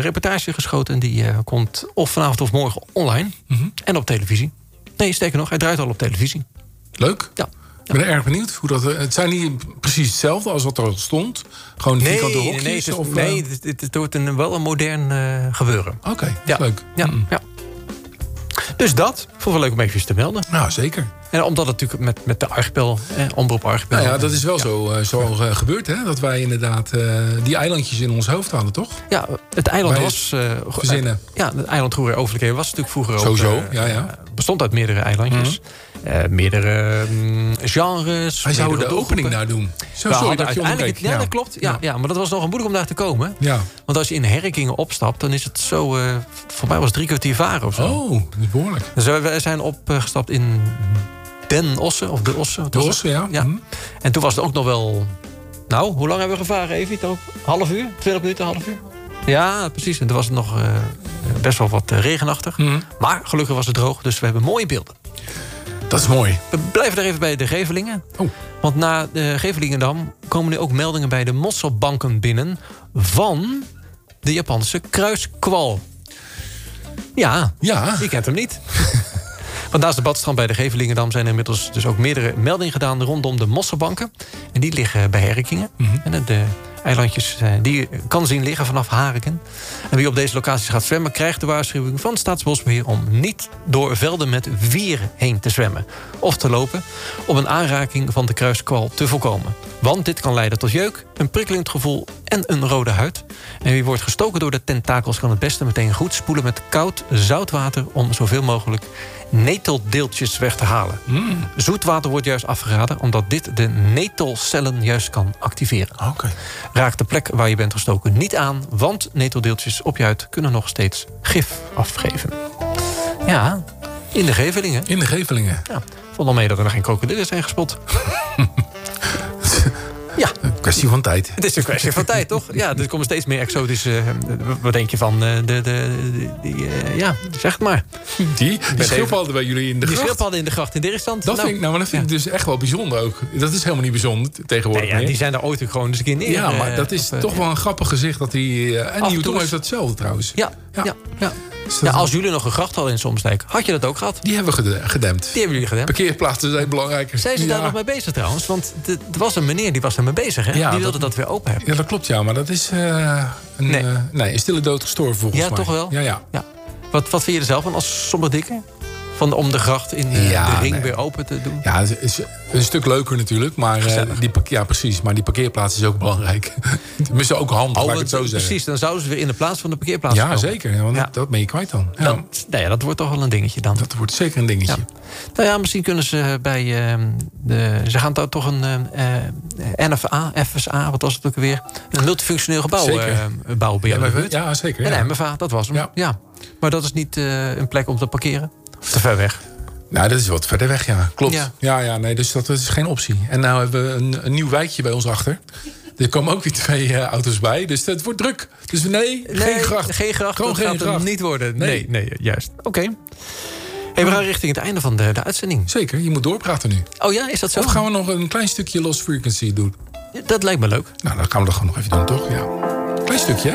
reportage geschoten. En die komt of vanavond of morgen online. En op televisie. Nee, sterker nog, hij draait al op televisie. Leuk. Ja. Ik ben erg benieuwd hoe dat. Het zijn niet precies hetzelfde als wat er al stond. Gewoon vierkante hokjes. Het wordt wel een modern gebeuren. Oké, ja. Leuk. Ja. Ja. Dus dat vond ik leuk om even te melden. Nou, zeker. En omdat het natuurlijk met de Archipel, Omroep Archipel... Nou ja, dat is wel zo gebeurd, hè? Dat wij inderdaad die eilandjes in ons hoofd hadden, toch? Ja, het eiland was... verzinnen. Het eiland Roer Overlijke was natuurlijk vroeger sowieso, ook... bestond uit meerdere eilandjes. Meerdere genres. Wij zouden de opening daar doen. Sorry dat je onderbreekt. Ja, dat klopt. Ja, maar dat was nogal moeilijk om daar te komen. Ja. Want als je in Herkingen opstapt, dan is het zo... voor mij was het 3 kwartier varen of zo. Oh, dat is behoorlijk. Dus wij zijn opgestapt in Den Ossen, of de Ossen. De Ossen, ja. En toen was het ook nog wel... Nou, hoe lang hebben we gevaren, Evie? Half uur? 20 minuten, half uur? Ja, precies. En toen was het nog best wel wat regenachtig. Maar gelukkig was het droog, dus we hebben mooie beelden. Dat is mooi. We blijven er even bij de Gevelingen. Oh. Want na de Gevelingendam komen nu ook meldingen bij de mosselbanken binnen... van de Japanse kruiskwal. Ja, je kent hem niet. Want naast de badstrand bij de Gevelingendam zijn er inmiddels dus ook meerdere meldingen gedaan rondom de mosselbanken. En die liggen bij Herkingen. En de eilandjes die je kan zien liggen vanaf Hariken. En wie op deze locaties gaat zwemmen krijgt de waarschuwing van Staatsbosbeheer om niet door velden met wier heen te zwemmen of te lopen om een aanraking van de kruiskwal te voorkomen. Want dit kan leiden tot jeuk, een prikkelend gevoel en een rode huid. En wie wordt gestoken door de tentakels kan het beste meteen goed spoelen met koud zoutwater om zoveel mogelijk neteldeeltjes weg te halen. Zoetwater wordt juist afgeraden omdat dit de netelcellen juist kan activeren. Raak de plek waar je bent gestoken niet aan, want neteldeeltjes op je huid kunnen nog steeds gif afgeven. Ja, in de Gevelingen. In de Gevelingen. Ja, vond al mee dat er nog geen krokodillen zijn gespot. Ja. Een kwestie van tijd. Het is een kwestie van tijd, toch? Ja, er komen steeds meer exotische... wat denk je van zeg het maar. Die schildpadden bij jullie in de gracht? Die schildpadden in de gracht in Dirkstand. Dat vind ik dus echt wel bijzonder ook. Dat is helemaal niet bijzonder tegenwoordig. Nee, die zijn er ooit gewoon eens een keer neer. Ja, maar dat is toch wel een grappig gezicht. Dat die, en Nieuwe Tong heeft datzelfde trouwens. Ja. Ja, als jullie nog een gracht hadden in Somsdijk, had je dat ook gehad? Die hebben we gedempt. Die hebben jullie gedempt. Parkeerplaatsen zijn belangrijker. Zijn ze daar nog mee bezig trouwens? Want er was een meneer die was ermee bezig, hè? Die wilde dat weer open hebben. Ja, dat klopt, ja. Maar dat is een stille dood gestorven volgens mij. Ja, toch wel? Ja. Wat vind je er zelf van als Sommerdikke? Om de gracht in de ring weer open te doen? Ja, het is een stuk leuker natuurlijk. Maar precies. Maar die parkeerplaats is ook belangrijk. Tenminste ook handig, laat ik het zo zeggen. Precies, dan zouden ze weer in de plaats van de parkeerplaats komen. Zeker. Ja, want dat ben je kwijt dan. Ja. Dat wordt toch wel een dingetje dan. Dat wordt zeker een dingetje. Ja. Nou ja, misschien kunnen ze bij ze gaan daar toch een FSA, wat was het ook weer? Een multifunctioneel gebouw bouwen bij jou in de buurt. Ja, zeker. Een MFA, dat was hem. Ja. Maar dat is niet een plek om te parkeren? Te ver weg? Nou, dat is wat verder weg, ja. Klopt. Ja, nee, dus dat is geen optie. En nou hebben we een nieuw wijkje bij ons achter. Er komen ook weer 2 auto's bij, dus het wordt druk. Dus geen gracht. Geen gracht, gewoon dat geen gaat gracht. Niet worden. Nee, juist. Oké. Hey, we gaan richting het einde van de uitzending. Zeker, je moet doorpraten nu. Oh ja, is dat zo? Of gaan we nog een klein stukje Lost Frequency doen? Dat lijkt me leuk. Nou, dan gaan we dat gewoon nog even doen, toch? Ja. Klein stukje,